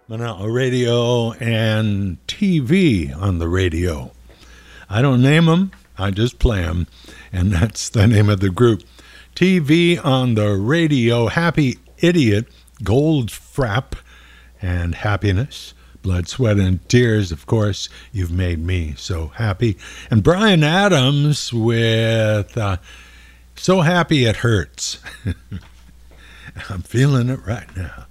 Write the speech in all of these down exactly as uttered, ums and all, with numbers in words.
Manao Radio and T V on the radio. I don't name them, I just play them, and that's the name of the group. T V on the radio, Happy Idiot, Goldfrapp, and Happiness. Blood, Sweat, and Tears, of course, You've Made Me So Happy. And Bryan Adams with uh, So Happy It Hurts. I'm feeling it right now.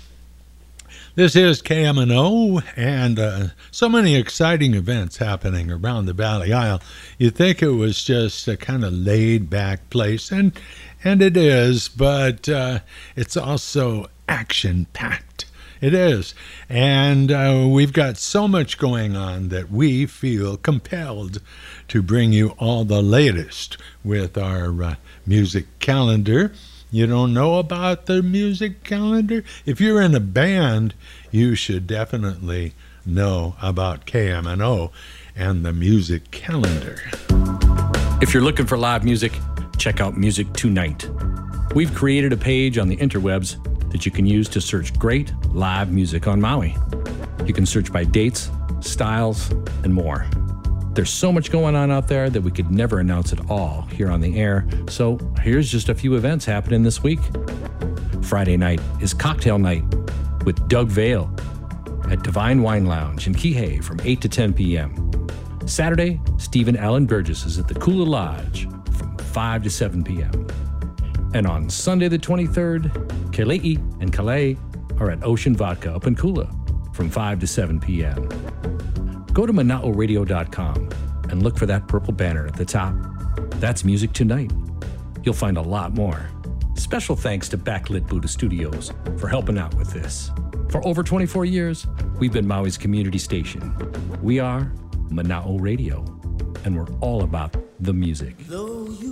This is K M N O, and uh, so many exciting events happening around the Valley Isle. You'd think it was just a kind of laid-back place, and and it is, but uh, it's also action-packed. It is, and uh, we've got so much going on that we feel compelled to bring you all the latest with our uh, music calendar. You don't know about the music calendar? If you're in a band, you should definitely know about K M N O and the music calendar. If you're looking for live music, check out Music Tonight. We've created a page on the interwebs that you can use to search great live music on Maui. You can search by dates, styles, and more. There's so much going on out there that we could never announce it all here on the air, so here's just a few events happening this week. Friday night is Cocktail Night with Doug Vale at Divine Wine Lounge in Kihei from eight to ten p.m. Saturday, Stephen Allen Burgess is at the Kula Lodge from five to seven p.m. And on Sunday the twenty-third, Kelei and Kalei are at Ocean Vodka up in Kula from five to seven p.m. Go to manao radio dot com and look for that purple banner at the top. That's Music Tonight. You'll find a lot more. Special thanks to Backlit Buddha Studios for helping out with this. For over twenty-four years, we've been Maui's community station. We are Manao Radio, and we're all about the music. Though you